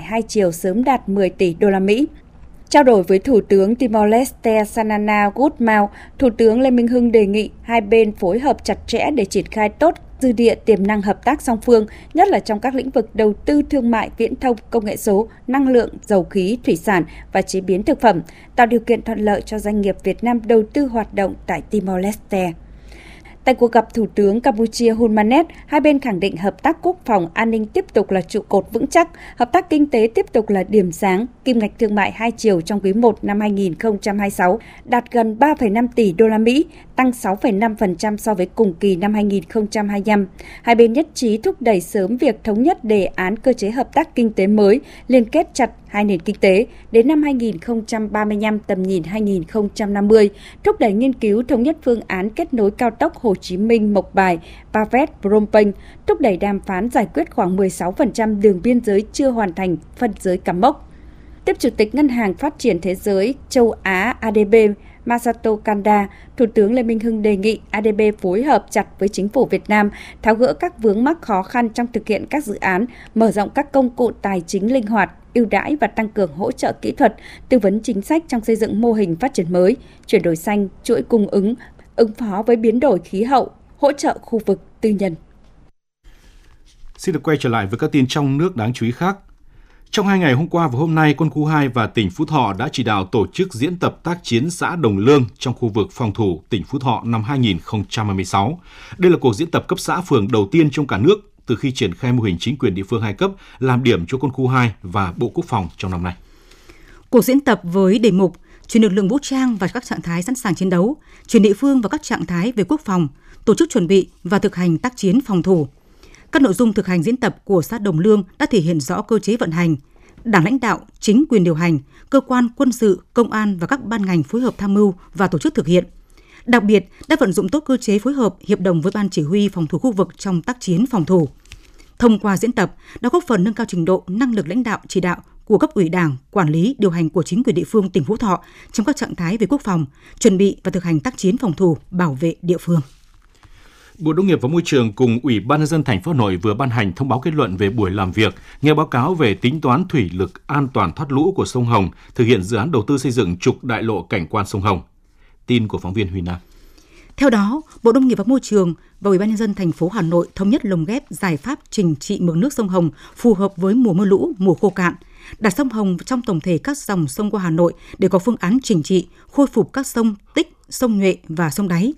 hai chiều sớm đạt 10 tỷ đô la Mỹ. Trao đổi với Thủ tướng Timor-Leste Xanana Gusmão, Thủ tướng Lê Minh Hưng đề nghị hai bên phối hợp chặt chẽ để triển khai tốt dư địa tiềm năng hợp tác song phương, nhất là trong các lĩnh vực đầu tư thương mại, viễn thông, công nghệ số, năng lượng, dầu khí, thủy sản và chế biến thực phẩm, tạo điều kiện thuận lợi cho doanh nghiệp Việt Nam đầu tư hoạt động tại Timor-Leste. Tại cuộc gặp Thủ tướng Campuchia Hun Manet, hai bên khẳng định hợp tác quốc phòng an ninh tiếp tục là trụ cột vững chắc, hợp tác kinh tế tiếp tục là điểm sáng, kim ngạch thương mại hai chiều trong quý 1 năm 2026 đạt gần 3,5 tỷ đô la Mỹ, tăng 6,5% so với cùng kỳ năm 2025. Hai bên nhất trí thúc đẩy sớm việc thống nhất đề án cơ chế hợp tác kinh tế mới, liên kết chặt hai nền kinh tế đến năm 2035 tầm nhìn 2050, thúc đẩy nghiên cứu thống nhất phương án kết nối cao tốc Hồ Chí Minh Mộc Bài, Pa Vét, Phnom Penh, thúc đẩy đàm phán giải quyết khoảng 16% đường biên giới chưa hoàn thành phân giới cắm mốc. Tiếp Chủ tịch Ngân hàng Phát triển Thế giới châu Á ADB Masato Kanda, Thủ tướng Lê Minh Hưng đề nghị ADB phối hợp chặt với chính phủ Việt Nam, tháo gỡ các vướng mắc khó khăn trong thực hiện các dự án, mở rộng các công cụ tài chính linh hoạt, ưu đãi và tăng cường hỗ trợ kỹ thuật, tư vấn chính sách trong xây dựng mô hình phát triển mới, chuyển đổi xanh, chuỗi cung ứng, ứng phó với biến đổi khí hậu, hỗ trợ khu vực tư nhân. Xin được quay trở lại với các tin trong nước đáng chú ý khác. Trong 2 ngày hôm qua và hôm nay, Quân khu 2 và tỉnh Phú Thọ đã chỉ đạo tổ chức diễn tập tác chiến xã Đồng Lương trong khu vực phòng thủ tỉnh Phú Thọ năm 2026. Đây là cuộc diễn tập cấp xã phường đầu tiên trong cả nước từ khi triển khai mô hình chính quyền địa phương 2 cấp làm điểm cho Quân khu 2 và Bộ Quốc phòng trong năm nay. Cuộc diễn tập với đề mục chuyển lực lượng vũ trang vào các trạng thái sẵn sàng chiến đấu, chuyển địa phương vào các trạng thái về quốc phòng, tổ chức chuẩn bị và thực hành tác chiến phòng thủ. Các nội dung thực hành diễn tập của xã Đồng Lương đã thể hiện rõ cơ chế vận hành, Đảng lãnh đạo, chính quyền điều hành, cơ quan quân sự, công an và các ban ngành phối hợp tham mưu và tổ chức thực hiện. Đặc biệt, đã vận dụng tốt cơ chế phối hợp, hiệp đồng với Ban Chỉ huy phòng thủ khu vực trong tác chiến phòng thủ. Thông qua diễn tập, đã góp phần nâng cao trình độ năng lực lãnh đạo, chỉ đạo của cấp ủy Đảng, quản lý, điều hành của chính quyền địa phương tỉnh Phú Thọ trong các trạng thái về quốc phòng, chuẩn bị và thực hành tác chiến phòng thủ, bảo vệ địa phương. Bộ Nông nghiệp và Môi trường cùng Ủy ban nhân dân thành phố Hà Nội vừa ban hành thông báo kết luận về buổi làm việc, nghe báo cáo về tính toán thủy lực an toàn thoát lũ của sông Hồng, thực hiện dự án đầu tư xây dựng trục đại lộ cảnh quan sông Hồng. Tin của phóng viên Huy Nam. Theo đó, Bộ Nông nghiệp và Môi trường và Ủy ban nhân dân thành phố Hà Nội thống nhất lồng ghép giải pháp trình trị mực nước sông Hồng phù hợp với mùa mưa lũ, mùa khô cạn, đặt sông Hồng trong tổng thể các dòng sông qua Hà Nội để có phương án chỉnh trị, khôi phục các sông Tích, sông Nhuệ và sông Đáy.